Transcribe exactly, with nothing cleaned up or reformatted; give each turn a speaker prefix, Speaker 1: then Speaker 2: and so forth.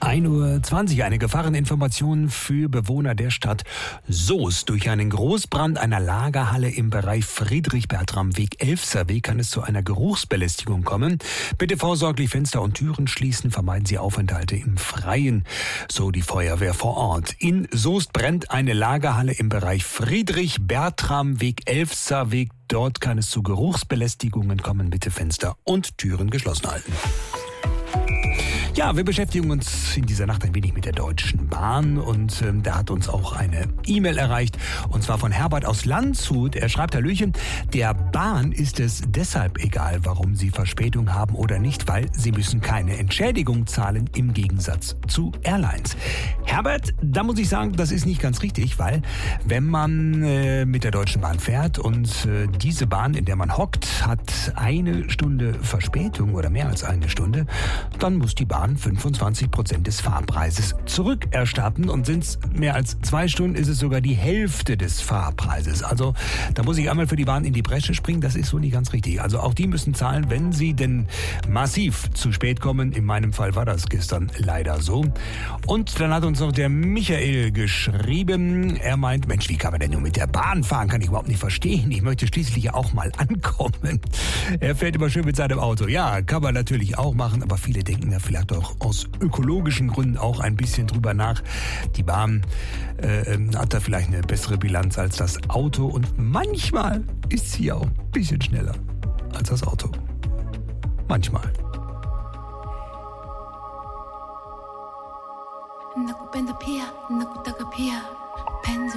Speaker 1: ein Uhr zwanzig, eine Gefahreninformation für Bewohner der Stadt Soest. Durch einen Großbrand einer Lagerhalle im Bereich Friedrich-Bertram-Weg, Elfser-Weg kann es zu einer Geruchsbelästigung kommen. Bitte vorsorglich Fenster und Türen schließen, vermeiden Sie Aufenthalte im Freien, so die Feuerwehr vor Ort. In Soest brennt eine Lagerhalle im Bereich Friedrich-Bertram-Weg, Elfser-Weg. Dort kann es zu Geruchsbelästigungen kommen. Bitte Fenster und Türen geschlossen halten. Ja, wir beschäftigen uns in dieser Nacht ein wenig mit der Deutschen Bahn und ähm, da hat uns auch eine E-Mail erreicht und zwar von Herbert aus Landshut. Er schreibt: Hallöchen, der Bahn ist es deshalb egal, warum sie Verspätung haben oder nicht, weil sie müssen keine Entschädigung zahlen im Gegensatz zu Airlines. Herbert, da muss ich sagen, das ist nicht ganz richtig, weil wenn man äh, mit der Deutschen Bahn fährt und äh, diese Bahn, in der man hockt, hat eine Stunde Verspätung oder mehr als eine Stunde, dann muss die Bahn fünfundzwanzig Prozent des Fahrpreises zurückerstatten und sind es mehr als zwei Stunden, ist es sogar die Hälfte des Fahrpreises. Also da muss ich einmal für die Bahn in die Bresche springen, das ist so nicht ganz richtig. Also auch die müssen zahlen, wenn sie denn massiv zu spät kommen. In meinem Fall war das gestern leider so. Und dann hat uns noch der Michael geschrieben, er meint, Mensch, wie kann man denn nur mit der Bahn fahren? Kann ich überhaupt nicht verstehen. Ich möchte schließlich ja auch mal ankommen. Er fährt immer schön mit seinem Auto. Ja, kann man natürlich auch machen, aber viele denken da vielleicht auch aus ökologischen Gründen auch ein bisschen drüber nach. Die Bahn äh, hat da vielleicht eine bessere Bilanz als das Auto und manchmal ist sie auch ein bisschen schneller als das Auto. Manchmal.
Speaker 2: Nakupenda pia, nakutaka pia, penzi